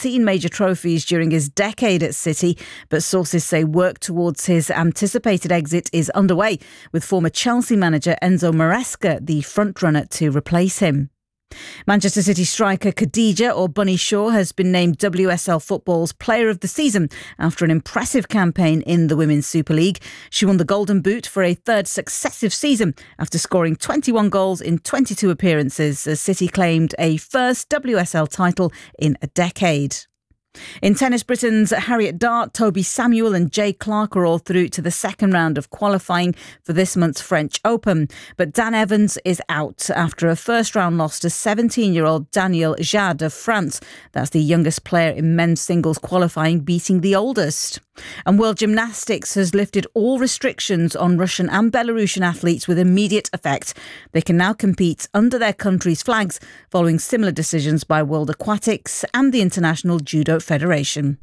14 major trophies during his decade at City, but sources say work towards his anticipated exit is underway, with former Chelsea manager Enzo Maresca the frontrunner to replace him. Manchester City striker Khadija, or Bunny Shaw, has been named WSL Football's Player of the Season after an impressive campaign in the Women's Super League. She won the Golden Boot for a third successive season after scoring 21 goals in 22 appearances, as City claimed a first WSL title in a decade. In tennis, Britain's Harriet Dart, Toby Samuel and Jay Clark are all through to the second round of qualifying for this month's French Open. But Dan Evans is out after a first-round loss to 17-year-old Daniel Jade of France. That's the youngest player in men's singles qualifying, beating the oldest. And World Gymnastics has lifted all restrictions on Russian and Belarusian athletes with immediate effect. They can now compete under their country's flags, following similar decisions by World Aquatics and the International Judo Federation.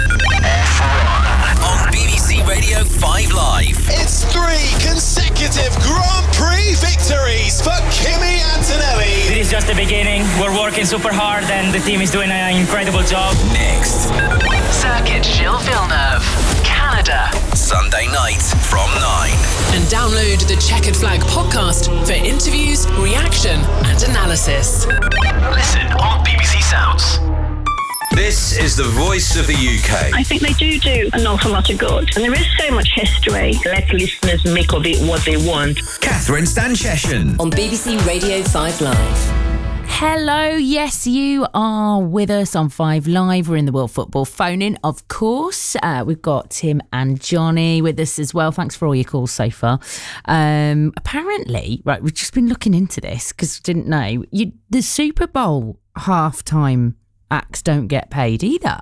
On BBC Radio 5 Live. It's 3 consecutive Grand Prix victories for Kimi Antonelli. This is just the beginning. We're working super hard and the team is doing an incredible job. Next. Circuit Gilles Villeneuve, Canada. Sunday night from 9. And download the Checkered Flag podcast for interviews, reaction and analysis. Listen on BBC Sounds. This is the voice of the UK. I think they do an awful lot of good. And there is so much history. Let listeners make of it what they want. Catherine Stancheshian. On BBC Radio 5 Live. Hello, yes, you are with us on 5 Live. We're in the World Football phone-in, of course. We've got Tim and Johnny with us as well. Thanks for all your calls so far. Apparently, right, we've just been looking into this because we didn't know. The Super Bowl halftime acts don't get paid either.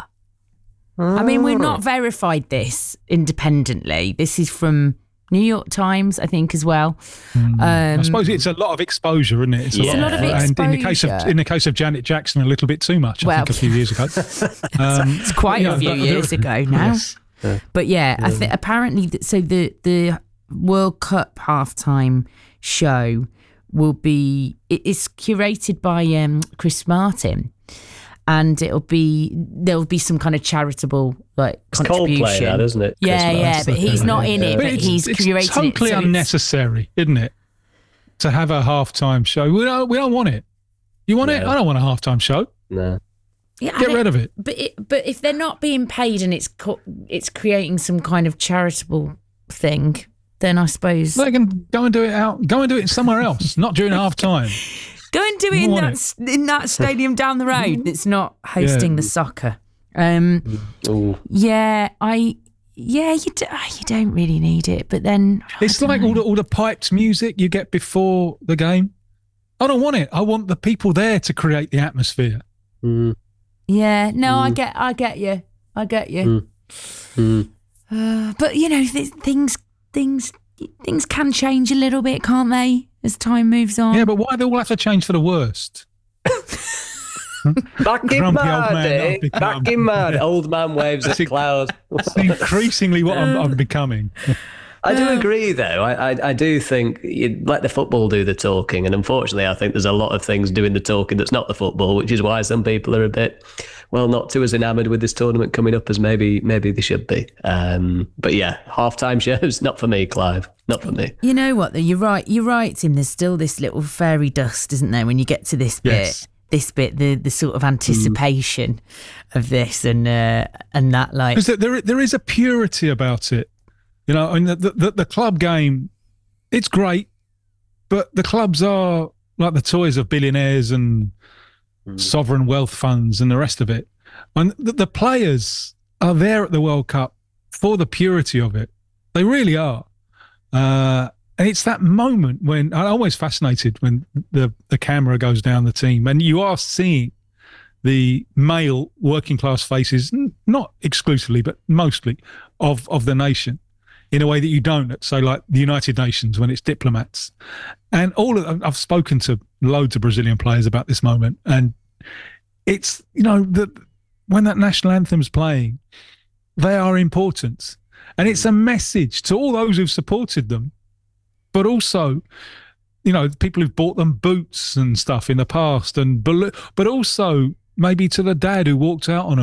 I mean, we've not verified this independently. This is from New York Times, I think, as well. I suppose it's a lot of exposure, isn't it? It's a lot of exposure. And in the case of Janet Jackson, a little bit too much, I think, a few years ago. It's quite a few years ago now. Yes. But yeah, I think apparently, so the World Cup halftime show will be, it's curated by Chris Martin. And there'll be some kind of charitable contribution. It's Coldplay, that, isn't it? Yeah, but he's not in it. But he's curating it. It's totally unnecessary, isn't it? To have a halftime show. We don't want it. You want it? I don't want a halftime show. No. Yeah, Get rid of it. But if they're not being paid and it's creating some kind of charitable thing, then I suppose they can go and do it Go and do it somewhere else, not during halftime. Go and do it in that stadium down the road that's not hosting the soccer. You don't really need it, but then it's like all the piped music you get before the game. I don't want it. I want the people there to create the atmosphere. Yeah, no, I get you. But things can change a little bit, can't they? As time moves on. Yeah, but why do they all have to change for the worst? Back in my day. Old man waves at cloud. That's increasingly what I'm becoming. I do agree, though. I do think you let the football do the talking. And unfortunately, I think there's a lot of things doing the talking that's not the football, which is why some people are a bit, not too as enamoured with this tournament coming up as maybe they should be. But yeah, halftime shows, not for me, Clive. Not for me. You know what, though? You're right, Tim. There's still this little fairy dust, isn't there, when you get to this bit? Yes. This bit, the sort of anticipation of this and that, like... There is a purity about it. You know, I mean, the club game, it's great, but the clubs are like the toys of billionaires and sovereign wealth funds and the rest of it. And the players are there at the World Cup for the purity of it. They really are. And it's that moment when I'm always fascinated when the camera goes down the team and you are seeing the male working class faces, not exclusively, but mostly of the nation in a way that you don't at, say, like the United Nations when it's diplomats. And I've spoken to loads of Brazilian players about this moment. And it's, when that national anthem's playing, they are important. And it's a message to all those who've supported them, but also, people who've bought them boots and stuff in the past, but also maybe to the dad who walked out on them